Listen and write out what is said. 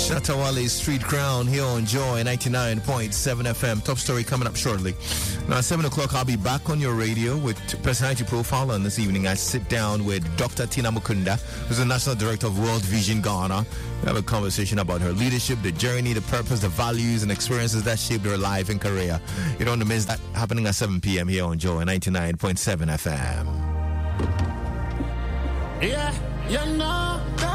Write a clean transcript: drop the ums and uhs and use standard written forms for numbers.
Shatawale Street Crown here on Joy 99.7 FM. Top story coming up shortly. Now, at 7 o'clock, I'll be back on your radio with Personality Profile. And this evening, I sit down with Dr. Tina Mukunda, who's the National Director of World Vision Ghana. We have a conversation about her leadership, the journey, the purpose, the values, and experiences that shaped her life and career. You don't want to miss that, happening at 7 p.m. here on Joy 99.7 FM. Yeah, you know.